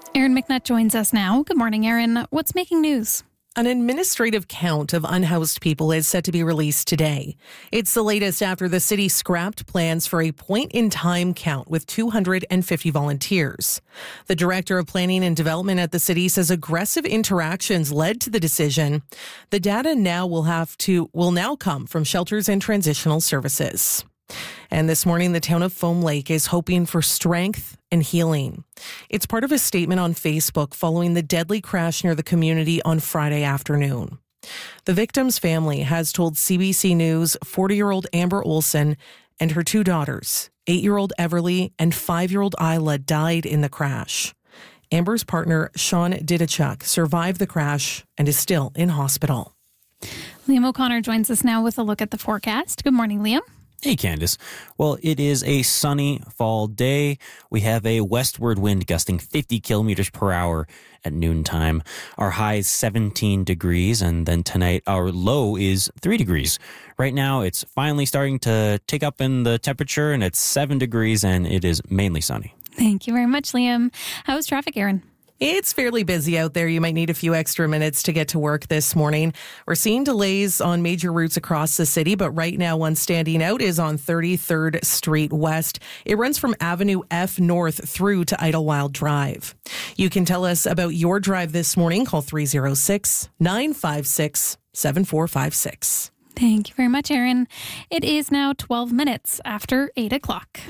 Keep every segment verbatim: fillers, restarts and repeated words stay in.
Erin McNutt joins us now. Good morning, Erin. What's making news? An administrative count of unhoused people is set to be released today. It's the latest after the city scrapped plans for a point-in-time count with two hundred fifty volunteers. The director of planning and development at the city says aggressive interactions led to the decision. The data now will have to will now come from shelters and transitional services. And this morning, the town of Foam Lake is hoping for strength and healing. It's part of a statement on Facebook following the deadly crash near the community on Friday afternoon. The victim's family has told C B C News forty-year-old Amber Olson and her two daughters, eight-year-old Everly and five-year-old Isla, died in the crash. Amber's partner, Sean Didachuk, survived the crash and is still in hospital. Liam O'Connor joins us now with a look at the forecast. Good morning, Liam. Hey, Candace. Well, it is a sunny fall day. We have a westward wind gusting fifty kilometers per hour at noontime. Our high is seventeen degrees, and then tonight our low is three degrees. Right now, it's finally starting to tick up in the temperature, and it's seven degrees, and it is mainly sunny. Thank you very much, Liam. How's traffic, Erin? It's fairly busy out there. You might need a few extra minutes to get to work this morning. We're seeing delays on major routes across the city, but right now one standing out is on thirty-third Street West. It runs from Avenue F North through to Idlewild Drive. You can tell us about your drive this morning. Call three oh six, nine five six, seven four five six. Thank you very much, Erin. It is now twelve minutes after eight o'clock.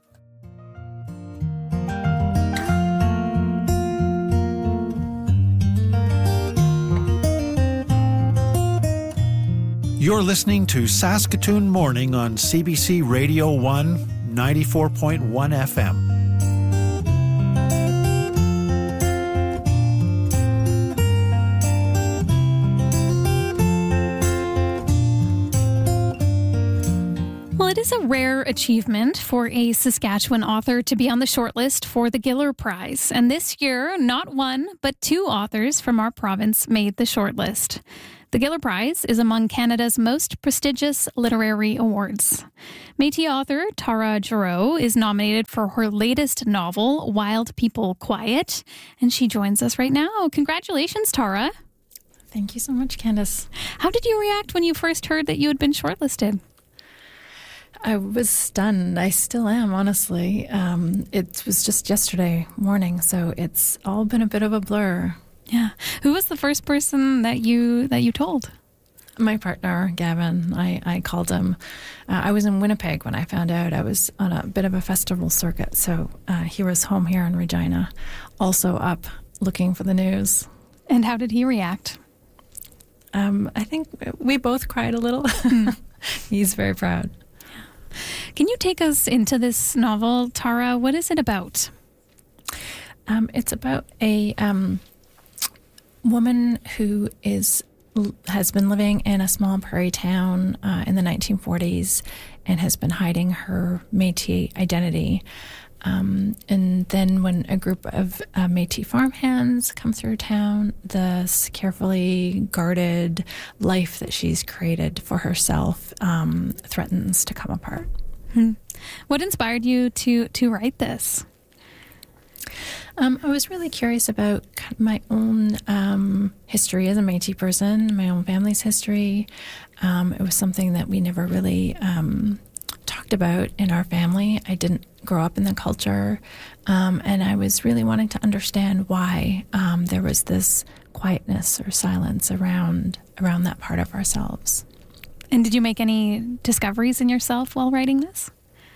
You're listening to Saskatoon Morning on C B C Radio one, ninety-four point one F M. Well, it is a rare achievement for a Saskatchewan author to be on the shortlist for the Giller Prize. And this year, not one, but two authors from our province made the shortlist. The Giller Prize is among Canada's most prestigious literary awards. Métis author Tara Giroux is nominated for her latest novel, Wild People Quiet, and she joins us right now. Congratulations, Tara. Thank you so much, Candace. How did you react when you first heard that you had been shortlisted? I was stunned. I still am, honestly. Um, it was just yesterday morning, so it's all been a bit of a blur. Yeah. Who was the first person that you that you told? My partner, Gavin. I, I called him. Uh, I was in Winnipeg when I found out. I was on a bit of a festival circuit, so uh, he was home here in Regina, also up looking for the news. And how did he react? Um, I think we both cried a little. He's very proud. Can you take us into this novel, Tara? What is it about? Um, it's about a um, woman who is has been living in a small prairie town uh, in the nineteen forties and has been hiding her Métis identity. Um, and then when a group of uh, Métis farmhands come through town, this carefully guarded life that she's created for herself um, threatens to come apart. Hmm. What inspired you to, to write this? Um, I was really curious about my own um, history as a Métis person, my own family's history. Um, it was something that we never really um, talked about in our family. I didn't grow up in the culture, um, and I was really wanting to understand why um, there was this quietness or silence around around that part of ourselves. And did you make any discoveries in yourself while writing this?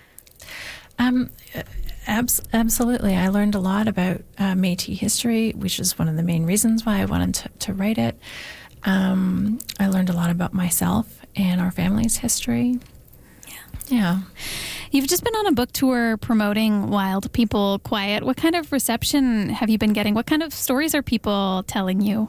Um, abs- absolutely. I learned a lot about uh, Métis history, which is one of the main reasons why I wanted to, to write it. Um, I learned a lot about myself and our family's history. Yeah. Yeah. You've just been on a book tour promoting Wild People Quiet. What kind of reception have you been getting? What kind of stories are people telling you?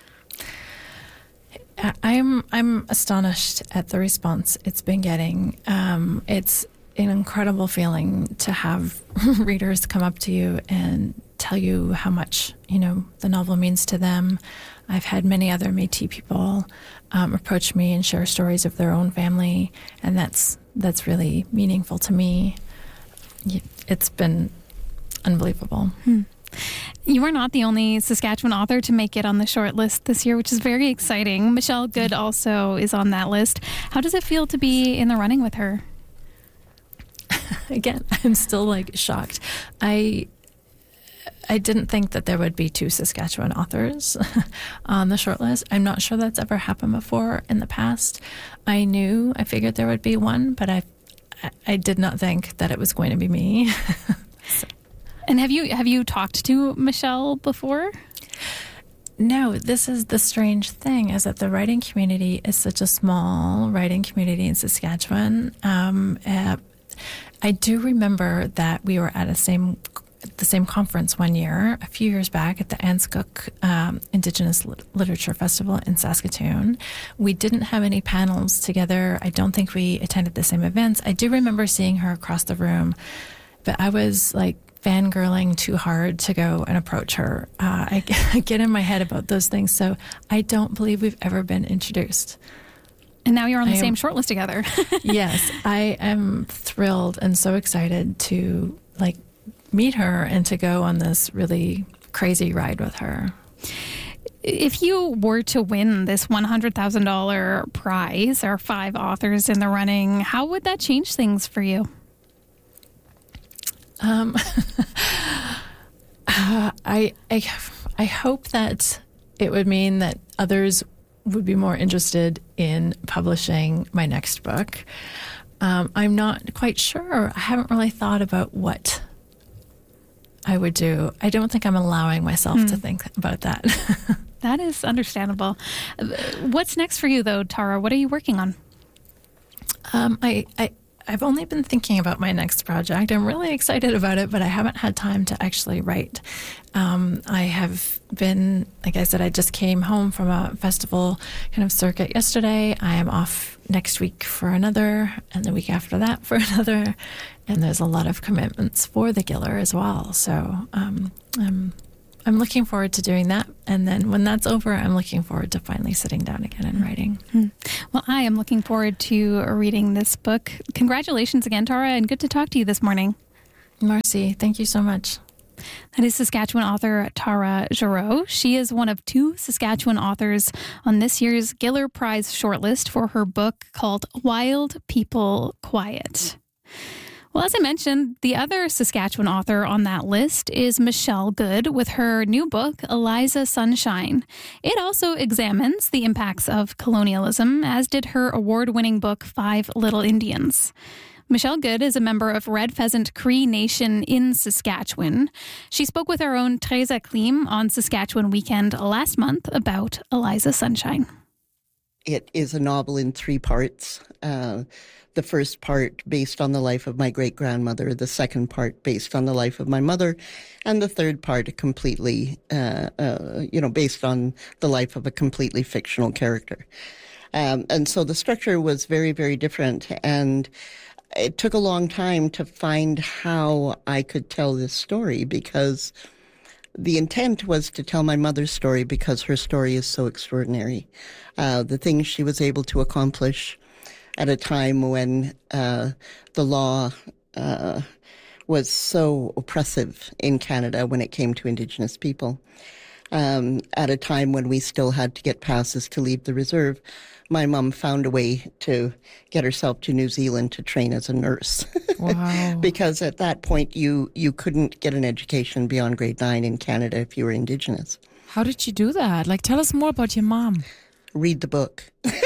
I'm I'm astonished at the response it's been getting. Um, it's an incredible feeling to have readers come up to you and tell you how much, you know, the novel means to them. I've had many other Métis people um, approach me and share stories of their own family, and that's that's really meaningful to me. It's been unbelievable. Hmm. You are not the only Saskatchewan author to make it on the short list this year, which is very exciting. Michelle Good also is on that list. How does it feel to be in the running with her? Again, I'm still like shocked. I I didn't think that there would be two Saskatchewan authors on the shortlist. I'm not sure that's ever happened before in the past. I knew, I figured there would be one, but I I did not think that it was going to be me. So. And have you have you talked to Michelle before? No, this is the strange thing, is that the writing community is such a small writing community in Saskatchewan. Um, uh, I do remember that we were at a same the same conference one year, a few years back, at the Anskook um, Indigenous Literature Festival in Saskatoon. We didn't have any panels together. I don't think we attended the same events. I do remember seeing her across the room, but I was like fangirling too hard to go and approach her. Uh, I, I get in my head about those things, so I don't believe we've ever been introduced. And now you're on the I same am, shortlist together. Yes, I am thrilled and so excited to like meet her and to go on this really crazy ride with her. If you were to win this one hundred thousand dollars prize, there are five authors in the running, how would that change things for you? Um, uh, I, I, I hope that it would mean that others would be more interested in publishing my next book. Um, I'm not quite sure. I haven't really thought about what I would do. I don't think I'm allowing myself mm. to think about that. That is understandable. What's next for you, though, Tara? What are you working on? Um, I, I, I've only been thinking about my next project. I'm really excited about it, but I haven't had time to actually write. Um, I have been, like I said, I just came home from a festival kind of circuit yesterday. I am off next week for another, and the week after that for another. And there's a lot of commitments for the Giller as well. So um, I'm, I'm looking forward to doing that. And then when that's over, I'm looking forward to finally sitting down again and writing. Mm-hmm. Well, I am looking forward to reading this book. Congratulations again, Tara, and good to talk to you this morning. Marcy, thank you so much. That is Saskatchewan author Tara Giroux. She is one of two Saskatchewan authors on this year's Giller Prize shortlist for her book called Wild People Quiet. Well, as I mentioned, the other Saskatchewan author on that list is Michelle Good with her new book, Eliza Sunshine. It also examines the impacts of colonialism, as did her award-winning book, Five Little Indians. Michelle Good is a member of Red Pheasant Cree Nation in Saskatchewan. She spoke with our own Teresa Klim on Saskatchewan Weekend last month about Eliza Sunshine. It is a novel in three parts. Uh, the first part based on the life of my great-grandmother, the second part based on the life of my mother, and the third part completely, uh, uh, you know, based on the life of a completely fictional character. Um, and so the structure was very, very different, and it took a long time to find how I could tell this story, because the intent was to tell my mother's story because her story is so extraordinary. Uh, the things she was able to accomplish at a time when uh, the law uh, was so oppressive in Canada when it came to Indigenous people. Um, at a time when we still had to get passes to leave the reserve, my mom found a way to get herself to New Zealand to train as a nurse. Wow. Because at that point, you, you couldn't get an education beyond grade nine in Canada if you were Indigenous. How did you do that? Like, tell us more about your mom. Read the book.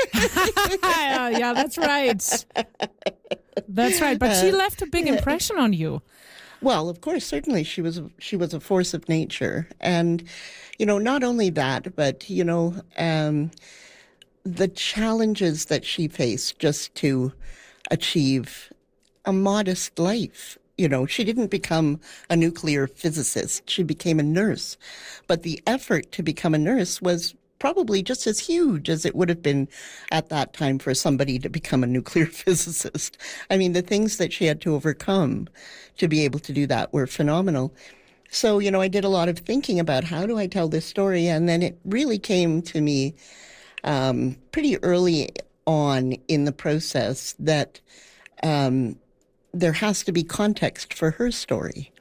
yeah, yeah, that's right. That's right. But she left a big impression on you. Well, of course, certainly she was she was a force of nature. And, you know, not only that, but, you know, um, the challenges that she faced just to achieve a modest life. You know, she didn't become a nuclear physicist. She became a nurse. But the effort to become a nurse was probably just as huge as it would have been at that time for somebody to become a nuclear physicist. I mean, the things that she had to overcome to be able to do that were phenomenal. So, you know, I did a lot of thinking about how do I tell this story, and then it really came to me um, pretty early on in the process that um, there has to be context for her story.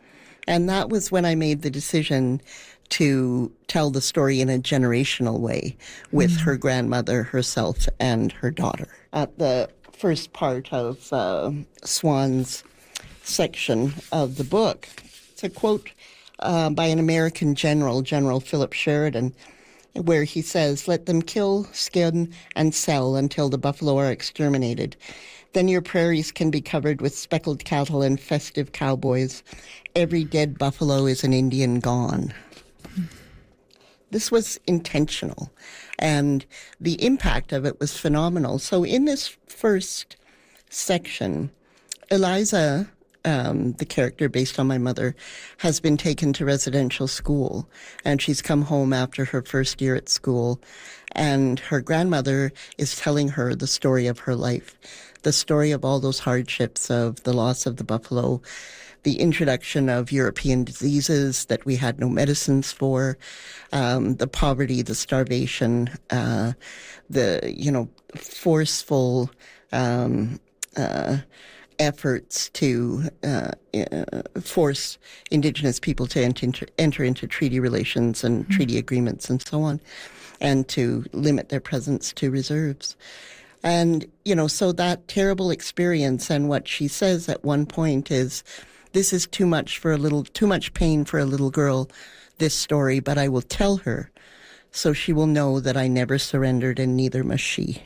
And that was when I made the decision to tell the story in a generational way with mm. her grandmother, herself, and her daughter. At the first part of uh, Swan's section of the book, it's a quote uh, by an American general, General Philip Sheridan, where he says, "Let them kill, skin, and sell until the buffalo are exterminated. Then your prairies can be covered with speckled cattle and festive cowboys. Every dead buffalo is an Indian gone." This was intentional, and the impact of it was phenomenal. So in this first section, Eliza, um, the character based on my mother, has been taken to residential school, and she's come home after her first year at school, and her grandmother is telling her the story of her life, the story of all those hardships of the loss of the buffalo, the introduction of European diseases that we had no medicines for, um, the poverty, the starvation, uh, the, you know, forceful um, uh, efforts to uh, uh, force Indigenous people to enter, enter into treaty relations and mm-hmm. treaty agreements and so on, and to limit their presence to reserves. And, you know, so that terrible experience, and what she says at one point is, "This is too much for a little, too much pain for a little girl, this story, but I will tell her so she will know that I never surrendered and neither must she."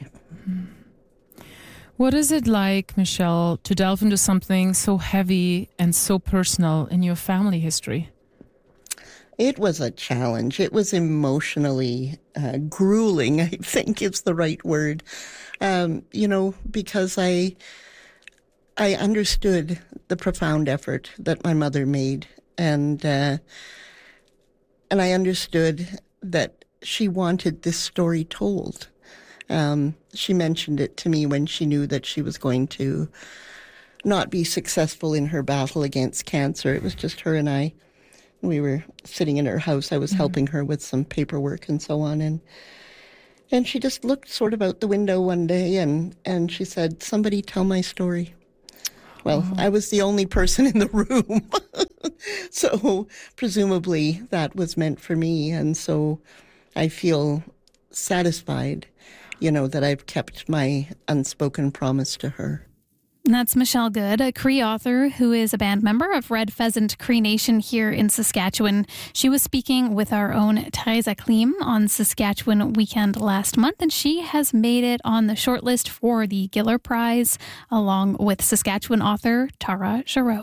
What is it like, Michelle, to delve into something so heavy and so personal in your family history? It was a challenge. It was emotionally uh, grueling, I think is the right word. Um, you know, because I... I understood the profound effort that my mother made, and uh, and I understood that she wanted this story told. Um, she mentioned it to me when she knew that she was going to not be successful in her battle against cancer. It was just her and I. We were sitting in her house. I was mm-hmm. helping her with some paperwork and so on, and and she just looked sort of out the window one day, and, and she said, "Somebody tell my story." Well, oh. I was the only person in the room, so presumably that was meant for me, and so I feel satisfied, you know, that I've kept my unspoken promise to her. And that's Michelle Good, a Cree author who is a band member of Red Pheasant Cree Nation here in Saskatchewan. She was speaking with our own Taiza Kleem on Saskatchewan Weekend last month, and she has made it on the shortlist for the Giller Prize, along with Saskatchewan author Tara Giroux.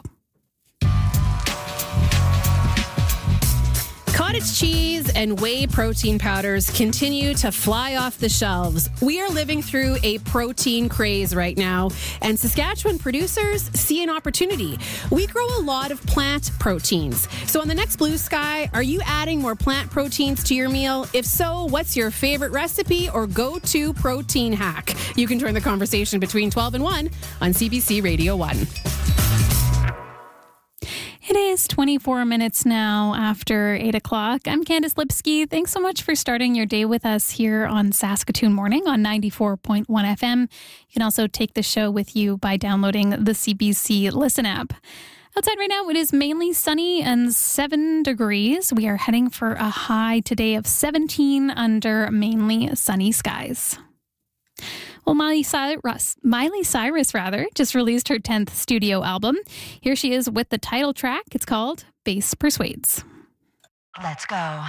Cottage cheese and whey protein powders continue to fly off the shelves. We are living through a protein craze right now, and Saskatchewan producers see an opportunity. We grow a lot of plant proteins. So on the next Blue Sky, are you adding more plant proteins to your meal? If so, what's your favorite recipe or go-to protein hack? You can join the conversation between twelve and one on C B C Radio one. It is twenty-four minutes now after eight o'clock. I'm Candice Lipsky. Thanks so much for starting your day with us here on Saskatoon Morning on ninety-four point one F M. You can also take the show with you by downloading the C B C Listen app. Outside right now, it is mainly sunny and seven degrees. We are heading for a high today of seventeen under mainly sunny skies. Well, Miley Cyrus, Miley Cyrus rather, just released her tenth studio album. Here she is with the title track. It's called Bass Persuades. Let's go.